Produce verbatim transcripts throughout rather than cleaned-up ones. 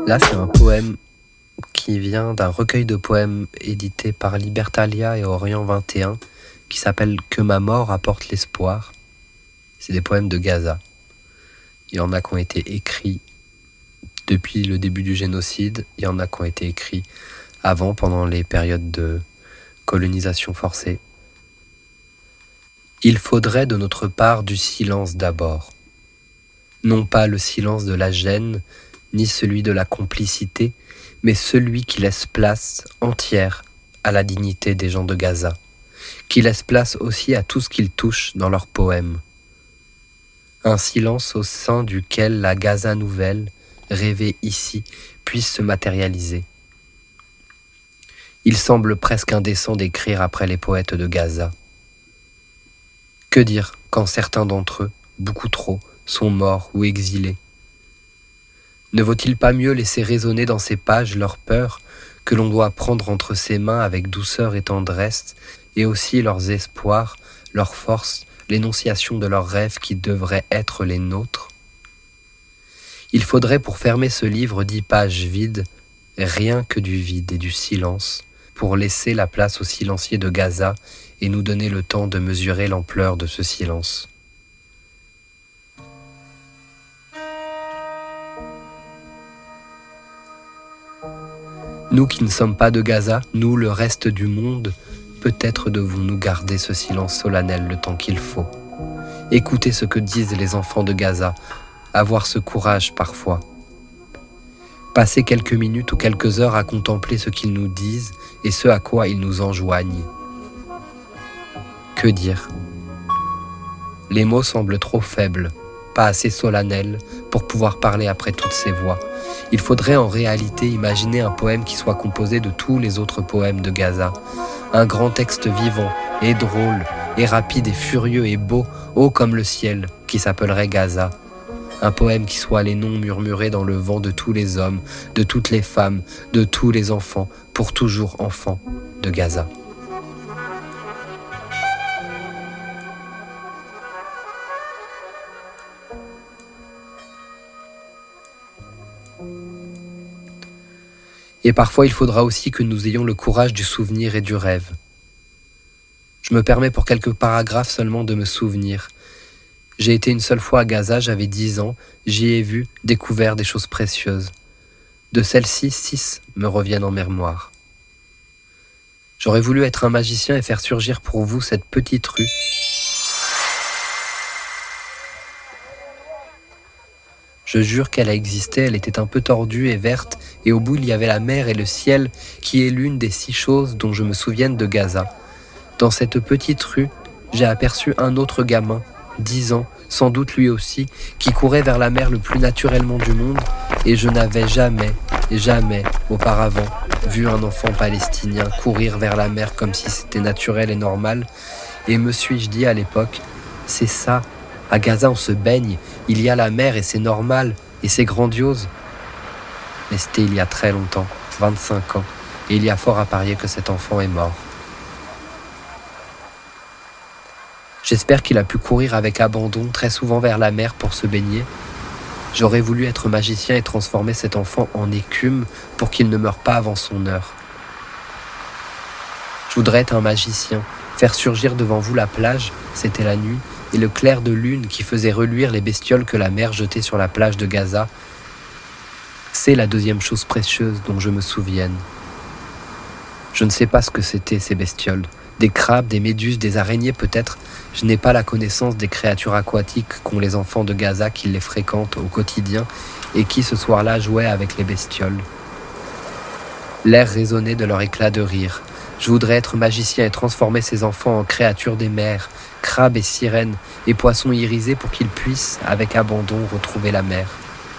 Là, c'est un poème qui vient d'un recueil de poèmes édité par Libertalia et Orient vingt et un qui s'appelle « Que ma mort apporte l'espoir ». C'est des poèmes de Gaza. Il y en a qui ont été écrits depuis le début du génocide, il y en a qui ont été écrits avant, pendant les périodes de colonisation forcée. Il faudrait de notre part du silence d'abord. Non pas le silence de la gêne, ni celui de la complicité, mais celui qui laisse place entière à la dignité des gens de Gaza, qui laisse place aussi à tout ce qu'ils touchent dans leurs poèmes. Un silence au sein duquel la Gaza nouvelle, rêvée ici, puisse se matérialiser. Il semble presque indécent d'écrire après les poètes de Gaza. Que dire quand certains d'entre eux, beaucoup trop, sont morts ou exilés? Ne vaut-il pas mieux laisser résonner dans ces pages leur peur que l'on doit prendre entre ses mains avec douceur et tendresse, et aussi leurs espoirs, leurs forces, l'énonciation de leurs rêves qui devraient être les nôtres? Il faudrait pour fermer ce livre dix pages vides, rien que du vide et du silence, pour laisser la place aux silencieux de Gaza et nous donner le temps de mesurer l'ampleur de ce silence. Nous qui ne sommes pas de Gaza, nous le reste du monde, peut-être devons-nous garder ce silence solennel le temps qu'il faut. Écouter ce que disent les enfants de Gaza, avoir ce courage parfois. Passer quelques minutes ou quelques heures à contempler ce qu'ils nous disent et ce à quoi ils nous enjoignent. Que dire? Les mots semblent trop faibles, pas assez solennels pour pouvoir parler après toutes ces voix. Il faudrait en réalité imaginer un poème qui soit composé de tous les autres poèmes de Gaza. Un grand texte vivant et drôle et rapide et furieux et beau, haut comme le ciel, qui s'appellerait Gaza. Un poème qui soit les noms murmurés dans le vent de tous les hommes, de toutes les femmes, de tous les enfants, pour toujours enfants de Gaza. Et parfois, il faudra aussi que nous ayons le courage du souvenir et du rêve. Je me permets pour quelques paragraphes seulement de me souvenir. J'ai été une seule fois à Gaza, j'avais dix ans, j'y ai vu, découvert des choses précieuses. De celles-ci, six me reviennent en mémoire. J'aurais voulu être un magicien et faire surgir pour vous cette petite rue. Je jure qu'elle a existé, elle était un peu tordue et verte, et au bout il y avait la mer et le ciel, qui est l'une des six choses dont je me souvienne de Gaza. Dans cette petite rue, j'ai aperçu un autre gamin, dix ans, sans doute lui aussi, qui courait vers la mer le plus naturellement du monde, et je n'avais jamais, jamais, auparavant, vu un enfant palestinien courir vers la mer comme si c'était naturel et normal, et me suis-je dit à l'époque, c'est ça, à Gaza on se baigne, il y a la mer et c'est normal, et c'est grandiose. Mais c'était il y a très longtemps, vingt-cinq ans, et il y a fort à parier que cet enfant est mort. J'espère qu'il a pu courir avec abandon très souvent vers la mer pour se baigner. J'aurais voulu être magicien et transformer cet enfant en écume pour qu'il ne meure pas avant son heure. Je voudrais être un magicien, faire surgir devant vous la plage, c'était la nuit, et le clair de lune qui faisait reluire les bestioles que la mer jetait sur la plage de Gaza. C'est la deuxième chose précieuse dont je me souvienne. Je ne sais pas ce que c'était ces bestioles. Des crabes, des méduses, des araignées peut-être. Je n'ai pas la connaissance des créatures aquatiques qu'ont les enfants de Gaza qui les fréquentent au quotidien et qui ce soir-là jouaient avec les bestioles. L'air résonnait de leur éclat de rire. Je voudrais être magicien et transformer ces enfants en créatures des mers, crabes et sirènes et poissons irisés pour qu'ils puissent, avec abandon, retrouver la mer.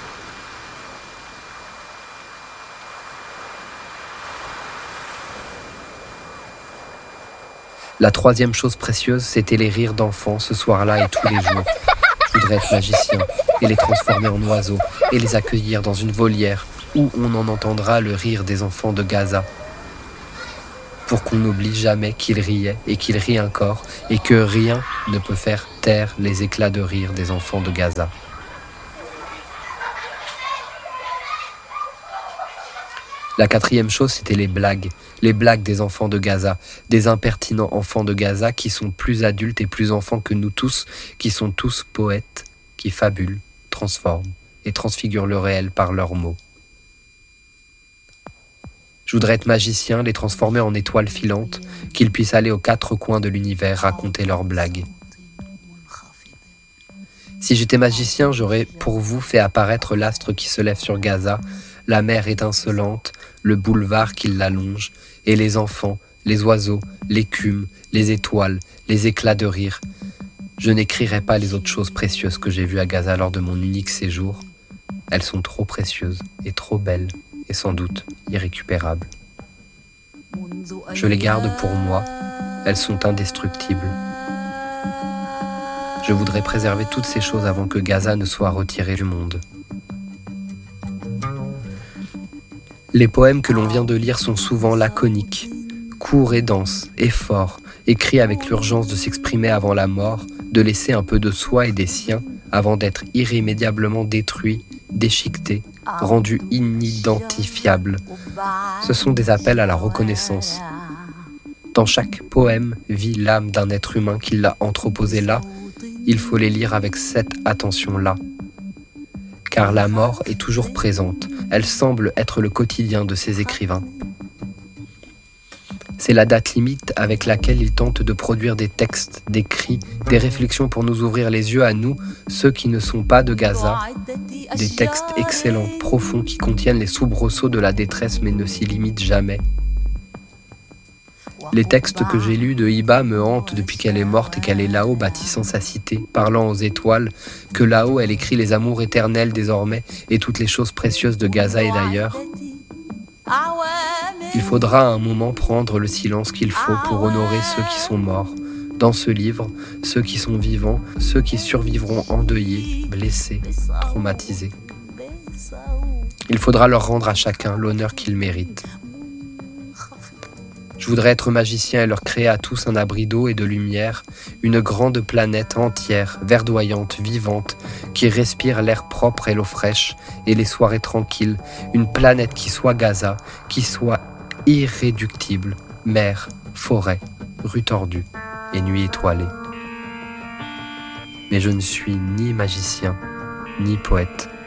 La troisième chose précieuse, c'était les rires d'enfants ce soir-là et tous les jours. Je voudrais être magicien et les transformer en oiseaux et les accueillir dans une volière où on en entendra le rire des enfants de Gaza. Pour qu'on n'oublie jamais qu'ils riaient et qu'ils rient encore et que rien ne peut faire taire les éclats de rire des enfants de Gaza. La quatrième chose, c'était les blagues. Les blagues des enfants de Gaza, des impertinents enfants de Gaza qui sont plus adultes et plus enfants que nous tous, qui sont tous poètes, qui fabulent, transforment et transfigurent le réel par leurs mots. Je voudrais être magicien, les transformer en étoiles filantes, qu'ils puissent aller aux quatre coins de l'univers raconter leurs blagues. Si j'étais magicien, j'aurais pour vous fait apparaître l'astre qui se lève sur Gaza, la mer étincelante, le boulevard qui l'allonge, et les enfants, les oiseaux, l'écume, les étoiles, les éclats de rire. Je n'écrirai pas les autres choses précieuses que j'ai vues à Gaza lors de mon unique séjour. Elles sont trop précieuses et trop belles, et sans doute irrécupérables. Je les garde pour moi, elles sont indestructibles. Je voudrais préserver toutes ces choses avant que Gaza ne soit retiré du monde. Les poèmes que l'on vient de lire sont souvent laconiques, courts et denses, et forts, écrits avec l'urgence de s'exprimer avant la mort, de laisser un peu de soi et des siens avant d'être irrémédiablement détruits, déchiquetés, rendus inidentifiables. Ce sont des appels à la reconnaissance. Dans chaque poème vit l'âme d'un être humain qui l'a entreposé là. Il faut les lire avec cette attention-là. Car la mort est toujours présente. Elle semble être le quotidien de ces écrivains. C'est la date limite avec laquelle ils tentent de produire des textes, des cris, des réflexions pour nous ouvrir les yeux à nous, ceux qui ne sont pas de Gaza. Des textes excellents, profonds, qui contiennent les soubresauts de la détresse mais ne s'y limitent jamais. Les textes que j'ai lus de Hiba me hantent depuis qu'elle est morte et qu'elle est là-haut bâtissant sa cité, parlant aux étoiles, que là-haut elle écrit les amours éternels désormais et toutes les choses précieuses de Gaza et d'ailleurs. Il faudra à un moment prendre le silence qu'il faut pour honorer ceux qui sont morts. Dans ce livre, ceux qui sont vivants, ceux qui survivront endeuillés, blessés, traumatisés. Il faudra leur rendre à chacun l'honneur qu'ils méritent. Je voudrais être magicien et leur créer à tous un abri d'eau et de lumière, une grande planète entière, verdoyante, vivante, qui respire l'air propre et l'eau fraîche et les soirées tranquilles, une planète qui soit Gaza, qui soit irréductible, mer, forêt, rue tordue et nuit étoilée. Mais je ne suis ni magicien, ni poète.